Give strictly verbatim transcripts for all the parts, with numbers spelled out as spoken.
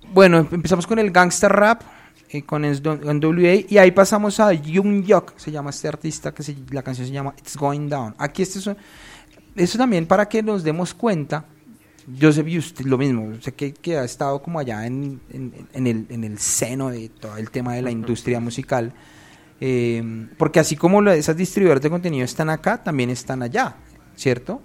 bueno, empezamos con el gangster rap, eh, con N W A, y ahí pasamos a Young Jock, se llama este artista, que se, la canción se llama It's Going Down. Aquí este es, eso también para que nos demos cuenta. Yo sé, usted, lo mismo, sé que, que ha estado como allá en, en, en, el, en el seno de todo el tema de la industria musical, eh, porque así como lo, esas distribuidoras de contenido están acá, también están allá, ¿cierto?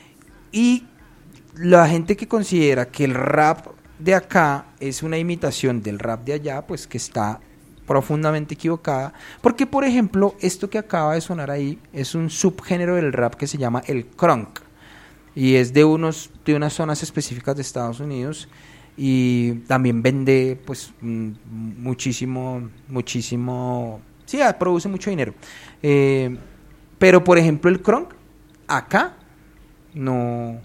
Y la gente que considera que el rap de acá es una imitación del rap de allá, pues que está profundamente equivocada, porque por ejemplo, esto que acaba de sonar ahí es un subgénero del rap que se llama el crunk, y es de unos de unas zonas específicas de Estados Unidos, y también vende pues muchísimo muchísimo sí, produce mucho dinero, eh, pero por ejemplo el crunk acá no,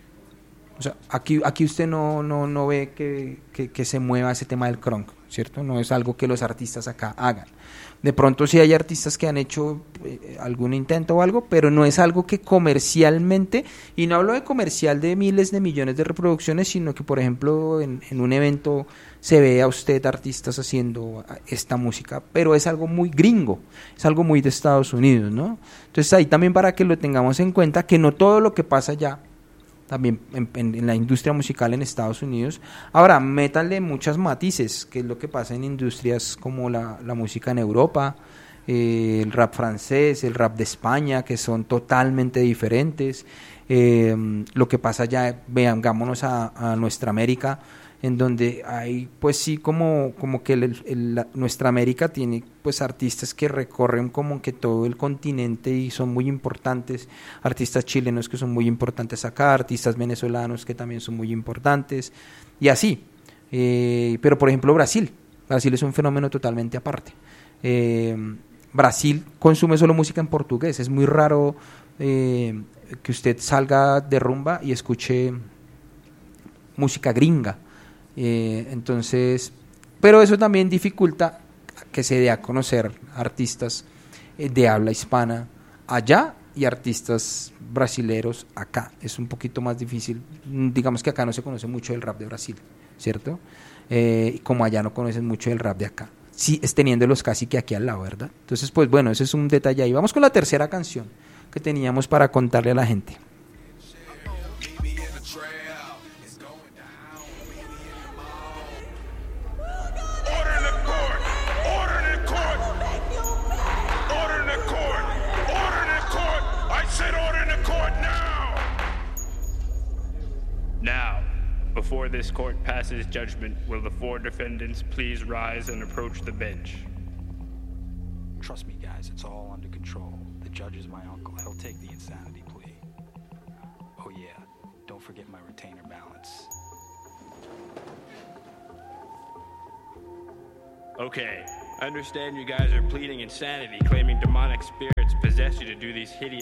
o sea, aquí aquí usted no no no ve que, que, que se mueva ese tema del crunk, ¿cierto? No es algo que los artistas acá hagan. De pronto sí hay artistas que han hecho eh, algún intento o algo, pero no es algo que comercialmente, y no hablo de comercial de miles de millones de reproducciones, sino que por ejemplo en, en un evento se ve a usted artistas haciendo esta música, pero es algo muy gringo, es algo muy de Estados Unidos, ¿no? Entonces ahí también para que lo tengamos en cuenta, que no todo lo que pasa allá, también en, en, en la industria musical en Estados Unidos. Ahora, métanle muchos matices, que es lo que pasa en industrias como la, la música en Europa, eh, el rap francés, el rap de España, que son totalmente diferentes. Eh, lo que pasa allá, vengámonos a, a nuestra América, en donde hay pues sí como, como que el, el, la, nuestra América tiene pues artistas que recorren como que todo el continente y son muy importantes, artistas chilenos que son muy importantes acá, artistas venezolanos que también son muy importantes, y así, eh, pero por ejemplo Brasil, Brasil es un fenómeno totalmente aparte. eh, Brasil consume solo música en portugués, es muy raro eh, que usted salga de rumba y escuche música gringa. Eh, entonces, pero eso también dificulta que se dé a conocer artistas eh, de habla hispana allá y artistas brasileros acá. Es un poquito más difícil, digamos que acá no se conoce mucho el rap de Brasil, ¿cierto? Eh, como allá no conocen mucho el rap de acá, sí, es teniéndolos casi que aquí al lado, ¿verdad? Entonces, pues bueno, ese es un detalle ahí. Vamos con la tercera canción que teníamos para contarle a la gente. Before this court passes judgment, will the four defendants please rise and approach the bench? Trust me, guys, it's all under control. The judge is my uncle. He'll take the insanity plea. Oh yeah, don't forget my retainer balance. Okay, I understand you guys are pleading insanity, claiming demonic spirits possess you to do these hideous